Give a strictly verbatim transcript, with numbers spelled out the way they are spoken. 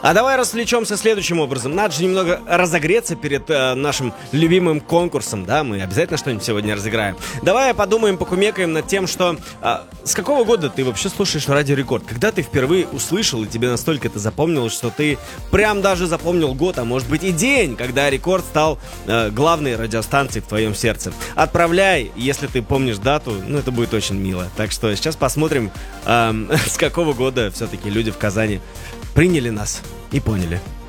А давай развлечемся следующим образом. Надо же немного разогреться перед э, нашим любимым конкурсом, да? Мы обязательно что-нибудь сегодня разыграем. Давай подумаем, покумекаем над тем, что... Э, с какого года ты вообще слушаешь Радио Рекорд? Когда ты впервые услышал, и тебе настолько это запомнилось, что ты прям даже запомнил год, а может быть и день, когда Рекорд стал э, главной радиостанцией в твоем сердце. Отправляй, если ты помнишь дату, ну это будет очень мило. Так что сейчас посмотрим, э, с какого года все-таки люди в Казани приняли нас и поняли.